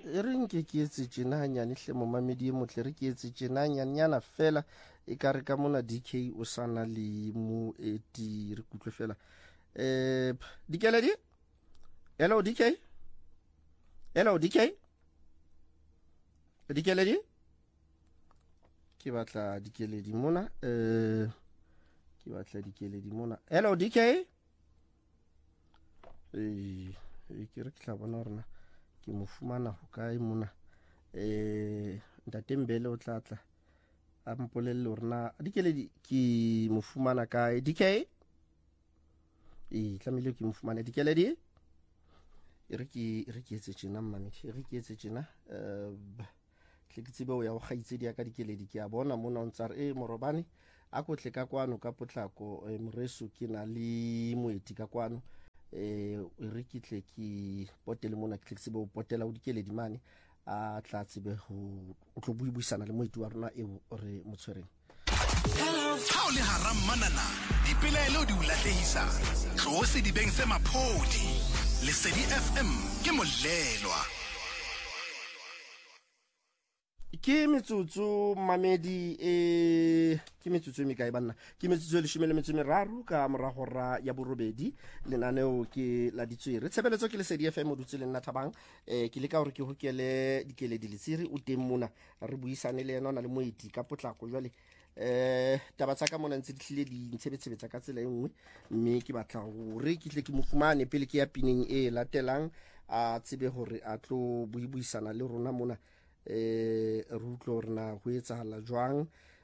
reng ke etse tjena hanyane hle mo mamedi e motle re ke etse tjena hanyane fela e ka re ka mona DK o sana le mo eti re kutlwe fela Dikeledi. Hello DK. Hello DK. Dikeledi ke batla Dikeledi mona ke batla Dikeledi mona. Hello DK. Ke re ke tla bona rena ke mo fumana ho kae mona Ntatembele o tlatla a mpolelle rena Dikeledi ke mo fumana kae DK tlamehile ke mo fumana Dikeledi re ke etse tjena mmamedi re ke etse tjena tle ke tsebe o ya go gaitsedi ya ka Dikeledi ke a bona mona o ntsa re morobane a ko tle ka kwano ka potlako moreso ke na le moeti ka kwano re ke tle ke potele mona ke tle ke tsebe o potela o Dikeledi mane a tla tsebe ho tlo buisana le moeti wa rona eo re motshwereng. Ha o le haram manana dipelaelo di ulahlehisa tlose di beng se maphodi Lesedi FM ke mollelwa ke metsotso mamedi ke metsotso me kae banna ke metsotso le 13 ka morago ra ya borobedi lenaneo ke la ditswere tshebeletso ke Lesedi FM o dutse le nna Thabang ke le ka hore ke hokele Dikeledi Letsiri o teng mona re buisane le yena na le moeti ka potlako jwale taba tsa ka mona ntse di hlile di ntshebetsa ka tsela engwe mme ke batla hore ke tle ke mo fumane pele ke ya pineng e latelang a tsebe hore a tlo buisana le rona mona re utlwe rena go etsahala jwang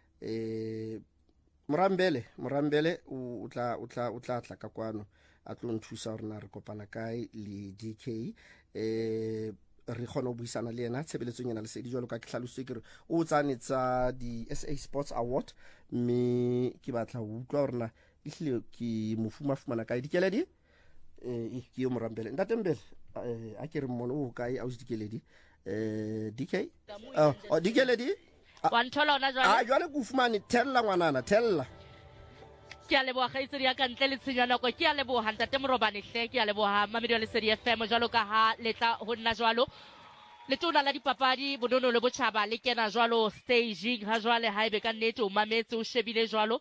Morambele o tla ka kwano a tlo nthusa rena re kopana kae le DK re kgona go buisana le yena tshebeletsong yana Lesedi jwalo ka ke hlalositse ke re o tsanetsa di SA Sports Award mme ke batla ho utlwa rena ehlile ke mo fumana kae Dikeledi ke yo Morambele Ntatembele a ke re mmono o kae a Dikeledi DK Dikeledi wa nthola ona jwale jwale ke fumane tella ngwanana tella ke a leboha gaitsedi ya ka ntle le tshenyana nako ke a leboha Ntate Morobane hle ke a leboha mamedi wa Lesedi FM jwalo ka ha letla ho nna jwalo letona la dipapadi bonono le botjhaba le kena jwalo staging ha jwale haebe ka nnete o mametse o shebile jwalo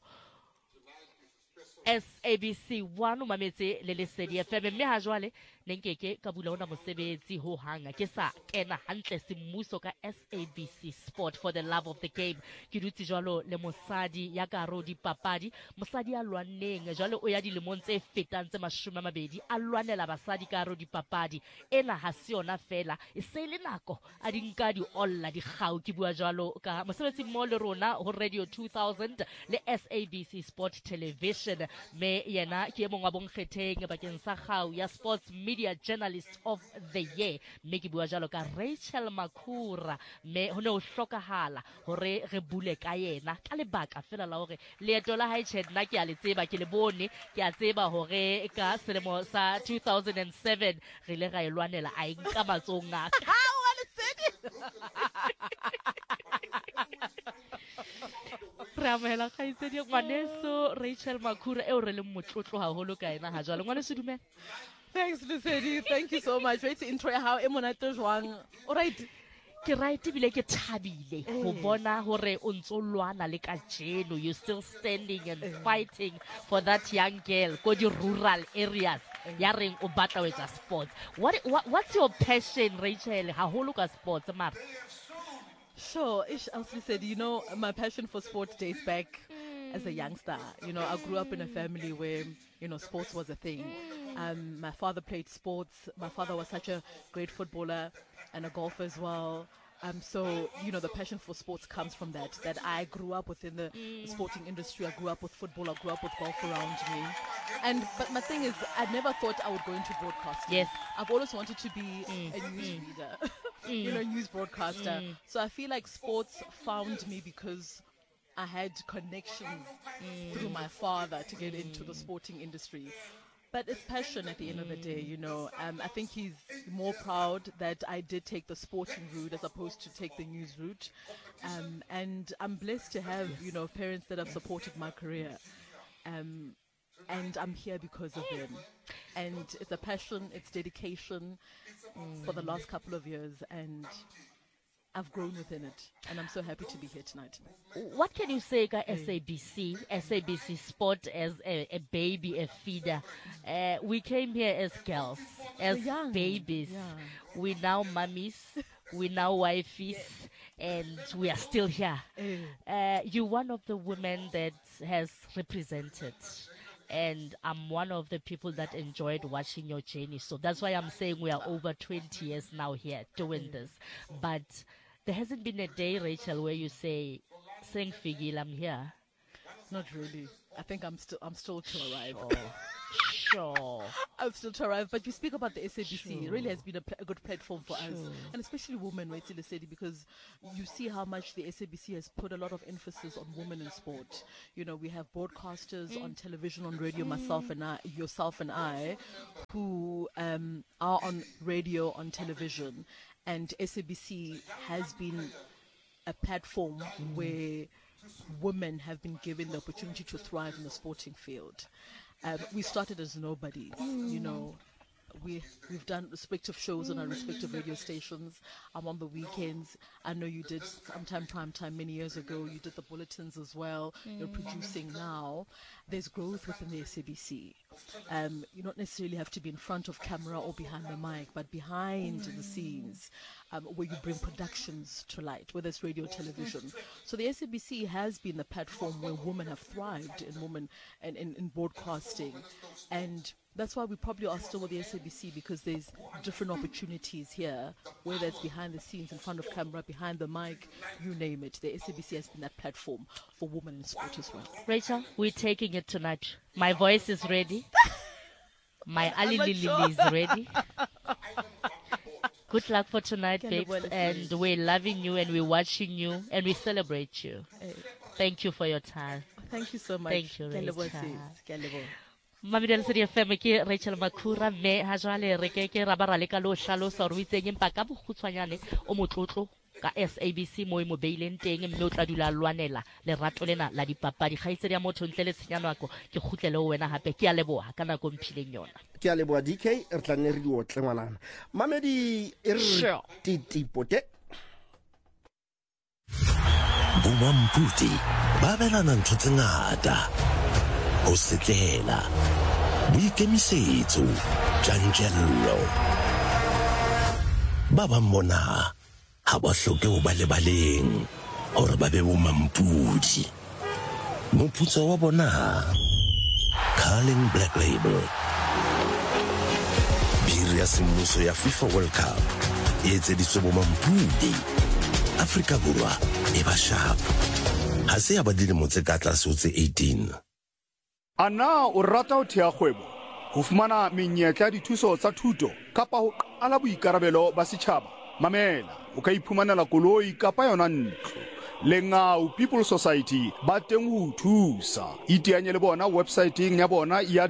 SABC 1 o mametse le Lesedi FM mme ha jwale ne nkeke ka bula ona mosebetsi ho hanga ke sa kena hantle semmuso ka SABC Sport for the love of the game ke dutse jwalo le mosadi ya karo dipapadi mosadi a lwaneng jwale o ya dilemong tse fetang tse 20 a lwanela basadi karo dipapadi ena ha se yona fela e se le nako a dinka di olla di gau ke bua jwalo ka mosebetsi mo le rona ho Radio 2000 le SABC Sport Television me yena ke mongwa bonkgetheng bakeng sa gau ya Sports Media Journalist of the Year me ke bua jalo ka Rachel Makhura me ho ne o hlokahala hore re bule ka yena ka lebaka fela la hore leeto la hae nna ke a le tseba ke le bone ke a tseba hore ka selemo sa 2007 re le ga elwanela a inka matsonga wa Lesedi Ramela khaitsedi ngwaneso Rachel Makhura eo re le motlotlo haholo ka ena ha jwale ngwaneso dumela. Thanks Lesedi, thank you so much. Wait to intro how e monate jwang. Alright. Ke right bile ke thabile ho bona hore o ntso lwana le ka jeno you still standing and fighting for that young girl go di rural areas ya reng o batla ho etsa sports. What's your passion Rachel haholo ka sports mara? Sure, as we said, you know, my passion for sport dates back as a youngster. You know, I grew up in a family where, you know, sports was a thing. My father played sports. My father was such a great footballer and a golfer as well. So, you know, the passion for sports comes from that I grew up within the sporting industry. I grew up with football. I grew up with golf around me. But my thing is, I never thought I would go into broadcasting. Yes. I've always wanted to be a news reader, you know, news broadcaster. So I feel like sports found me because I had connections through my father to get into the sporting industry. But it's passion at the end of the day, you know. I think he's more proud that I did take the sporting route as opposed to take the news route. And I'm blessed to have, you know, parents that have supported my career. and I'm here because of them. And it's a passion, it's dedication for the last couple of years, and I've grown within it, and I'm so happy to be here tonight. What can you say about SABC Sport as a baby, a feeder? We came here as girls, as young babies. Yeah. We now mummies, we now wifeys, and we are still here. You're one of the women that has represented, and I'm one of the people that enjoyed watching your journey. So that's why I'm saying we are over 20 years now here doing this. But there hasn't been a day, Rachel, where you say, "Sing Figil, I'm here." Not really. I think I'm still to arrive. Sure. I'm still to arrive. But you speak about the SABC. It really has been a good platform for us, and especially women, right, because you see how much the SABC has put a lot of emphasis on women in sport. You know, we have broadcasters on television, on radio, yourself and I, who are on radio, on television. And SABC has been a platform where women have been given the opportunity to thrive in the sporting field. We started as nobody, you know. We've done respective shows on our respective radio stations. I'm on the weekends. I know you did sometime prime time many years ago. You did the bulletins as well. You're producing now. There's growth within the SABC. You don't necessarily have to be in front of camera or behind the mic, but behind the scenes, where you bring productions to light, whether it's radio, television. So the SABC has been the platform where women have thrived in broadcasting, and that's why we probably are still with the SABC, because there's different opportunities here, whether it's behind the scenes, in front of camera, behind the mic, you name it. The SABC has been that platform for women in sport as well. Rachel, we're taking it tonight. My voice is ready. My Ali Lily is ready. Good luck for tonight, babes. And we're loving you, and we're watching you, and we celebrate you. Thank you for your time. Thank you so much. Thank you, Rachel. Mamedi Lesedi FM ke Rachel Makhura mme ha jwale re ke ra ba ra le ka lo hlalosa re itseng empa ka bokgutshwanyane o motlotlo ka SABC mo mo beileng teng mme o tla dula lwanela lerato lena la dipapadi khaitsedi ya motho ntle le tshenyano ako ke khutlele ho wena hape ke a leboha kana go mphileng yona ke a leboha DK re tla nne re di otle ngwanana Mamedi e re titipote Bumamputi babelana ntho tse ngata o setlela boikemisetso tjantjello ba ba mona ha ba hloke ho ba le baleng hore ba be bomampudi moputso wa bona Carling Black Label biri ya semmuso ya FIFA World Cup e etseditswe bomampudi Afrika Borwa e ba sharp ha se ya ba dilemo tse ka tlase ho tse 18 Ana o rata ho thea kgwebo ho fumana menyetla dithuso tsa thuto kapa ho qala boikarabelo ba setjhaba mamela o ka iphumanela koloi kapa yona ntlo Lengau People Society ba teng ho thusa iteanye le bona websiteng ya bona ya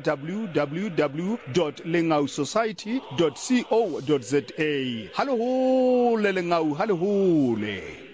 www.lengausociety.co.za hallo le Lengau hallo le